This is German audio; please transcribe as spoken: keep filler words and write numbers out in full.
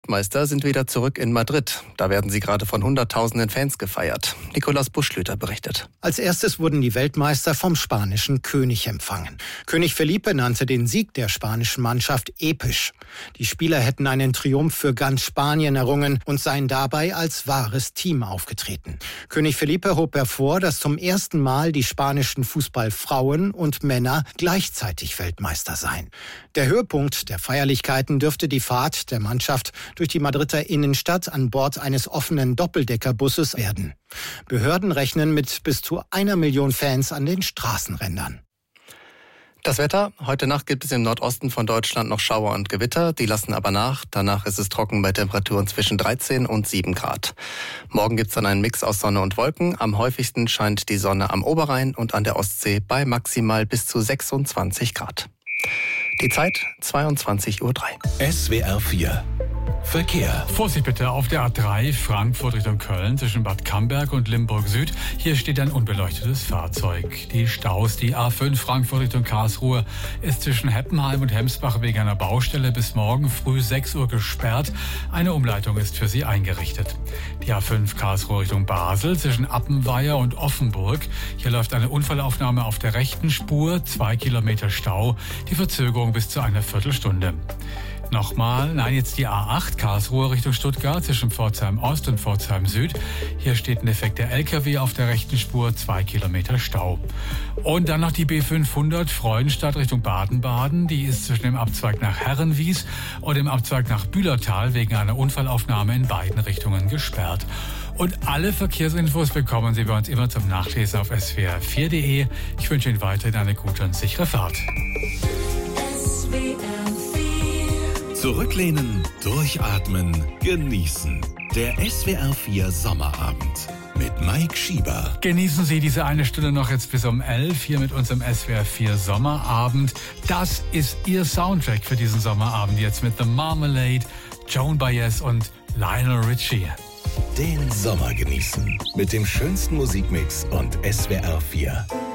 Weltmeister sind wieder zurück in Madrid. Da werden sie gerade von hunderttausenden Fans gefeiert. Nikolaus Buschlüter berichtet. Als erstes wurden die Weltmeister vom spanischen König empfangen. König Felipe nannte den Sieg der spanischen Mannschaft episch. Die Spieler hätten einen Triumph für ganz Spanien errungen und seien dabei als wahres Team aufgetreten. König Felipe hob hervor, dass zum ersten Mal die spanischen Fußballfrauen und Männer gleichzeitig Weltmeister seien. Der Höhepunkt der Feierlichkeiten dürfte die Fahrt der Mannschaft durch die Madrider Innenstadt an Bord eines offenen Doppeldeckerbusses werden. Behörden rechnen mit bis zu einer Million Fans an den Straßenrändern. Das Wetter. Heute Nacht gibt es im Nordosten von Deutschland noch Schauer und Gewitter. Die lassen aber nach. Danach ist es trocken bei Temperaturen zwischen dreizehn und sieben Grad. Morgen gibt es dann einen Mix aus Sonne und Wolken. Am häufigsten scheint die Sonne am Oberrhein und an der Ostsee bei maximal bis zu sechsundzwanzig Grad. Die Zeit zweiundzwanzig Uhr drei. S W R vier Verkehr. Vorsicht bitte auf der A drei Frankfurt Richtung Köln zwischen Bad Camberg und Limburg Süd. Hier steht ein unbeleuchtetes Fahrzeug. Die Staus, die A fünf Frankfurt Richtung Karlsruhe ist zwischen Heppenheim und Hemsbach wegen einer Baustelle bis morgen früh sechs Uhr gesperrt. Eine Umleitung ist für sie eingerichtet. Die A fünf Karlsruhe Richtung Basel zwischen Appenweier und Offenburg. Hier läuft eine Unfallaufnahme auf der rechten Spur, zwei Kilometer Stau. Die Verzögerung bis zu einer Viertelstunde. Nochmal, nein, jetzt die A acht Karlsruhe Richtung Stuttgart zwischen Pforzheim Ost und Pforzheim Süd. Hier steht ein defekter L K W auf der rechten Spur, zwei Kilometer Stau. Und dann noch die B fünfhundert Freudenstadt Richtung Baden-Baden. Die ist zwischen dem Abzweig nach Herrenwies und dem Abzweig nach Bühlertal wegen einer Unfallaufnahme in beiden Richtungen gesperrt. Und alle Verkehrsinfos bekommen Sie bei uns immer zum Nachlesen auf S W R vier Punkt de. Ich wünsche Ihnen weiterhin eine gute und sichere Fahrt. S W R vier. Zurücklehnen, durchatmen, genießen. Der S W R vier Sommerabend mit Mike Schieber. Genießen Sie diese eine Stunde noch jetzt bis um elf hier mit unserem S W R vier Sommerabend. Das ist Ihr Soundtrack für diesen Sommerabend jetzt mit The Marmalade, Joan Baez und Lionel Richie. Den Sommer genießen mit dem schönsten Musikmix und S W R vier.